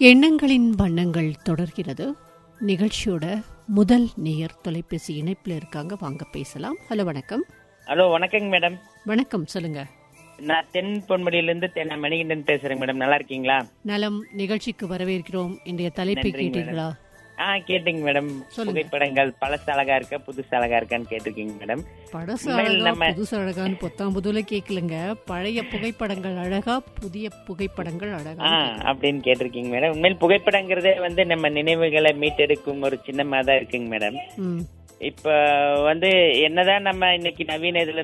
எண்ணங்களின் வண்ணங்கள் தொடர்கிறது. நிகழ்ச்சியோட முதல் நேயர் தொலைபேசி இணைப்புல இருக்காங்க, வாங்க பேசலாம். ஹலோ, வணக்கம். ஹலோ, வணக்கங்க மேடம். வணக்கம், சொல்லுங்க. நான் தென் பொன்மொழியிலிருந்து மணிகண்டன் பேசுறேன் மேடம். நல்லா இருக்கீங்களா? நலம். நிகழ்ச்சிக்கு வரவேற்கிறோம். இன்றைய தலைப்பை கேட்டீங்களா? கேட்டீங்க மேடம். புகைப்படங்கள் பழசு அழகா இருக்கா புதுசு அழகா இருக்கான்னு கேட்டிருக்கீங்க மேடம். பழசு அழகா புதுசு அழகான்னு பொத்தாம் புதுல கேட்கலங்க. பழைய புகைப்படங்கள் அழகா, புதிய புகைப்படங்கள் அழகா அப்படின்னு கேட்டிருக்கீங்க மேடம். உண்மையில் புகைப்படங்கிறதே நம்ம நினைவுகளை மீட்டெடுக்கும் ஒரு சின்னமா தான் இருக்குங்க மேடம். இப்ப என்னதான் நம்ம இன்னைக்கு நவீன இதுல